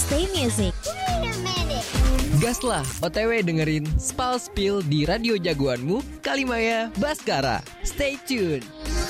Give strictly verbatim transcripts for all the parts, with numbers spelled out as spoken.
Stay Music. Gaslah, O T W dengerin Spal Spill di radio jagoanmu, Kalimaya Baskara. Stay tune.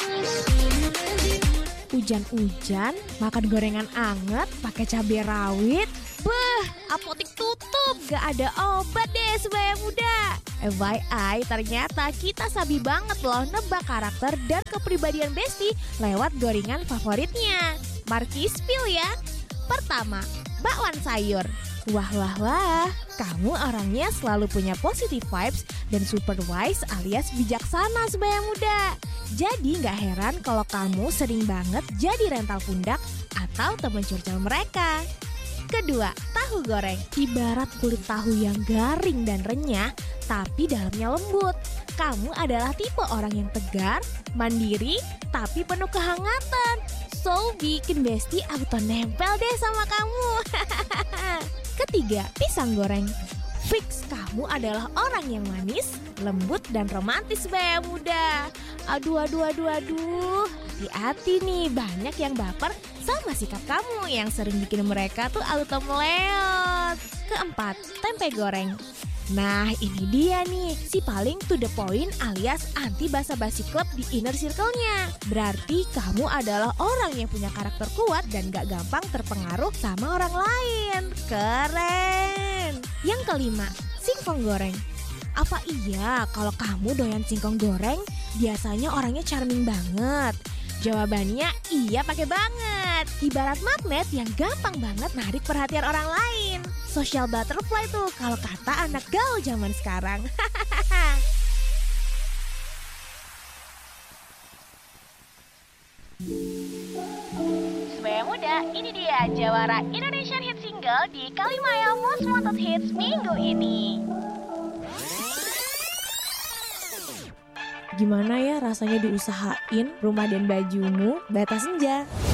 Hujan-hujan, makan gorengan anget, pakai cabai rawit. Beh, apotik tutup, gak ada obat deh sebaya muda. F Y I, ternyata kita sabi banget loh nebak karakter dan kepribadian Besti lewat gorengan favoritnya. Marki spill ya. Pertama, bakwan sayur. Wah wah wah, kamu orangnya selalu punya positive vibes dan super wise alias bijaksana sebaya muda. Jadi gak heran kalau kamu sering banget jadi rental pundak atau teman curcol mereka. Kedua, tahu goreng. Ibarat kulit tahu yang garing dan renyah, tapi dalamnya lembut. Kamu adalah tipe orang yang tegar, mandiri, tapi penuh kehangatan. So, bikin Besti auto nempel deh sama kamu. Ketiga, pisang goreng. Fix kamu adalah orang yang manis, lembut, dan romantis sebaya muda. Aduh, aduh, aduh, aduh. Hati-hati nih, banyak yang baper sama sikap kamu yang sering bikin mereka tuh auto meleot. Keempat, tempe goreng. Nah ini dia nih, si paling to the point alias anti basa-basi klub di inner circle-nya. Berarti kamu adalah orang yang punya karakter kuat dan gak gampang terpengaruh sama orang lain. Keren. Yang kelima, singkong goreng. Apa iya kalau kamu doyan singkong goreng biasanya orangnya charming banget? Jawabannya iya pakai banget. Ibarat magnet yang gampang banget narik perhatian orang lain. Social butterfly tuh kalau kata anak gaul zaman sekarang. Sebaya muda, ini dia jawara Indonesian Hit Single di Kalimaya Most Wanted Hits minggu ini. Gimana ya rasanya diusahain rumah dan bajumu Bata Senja?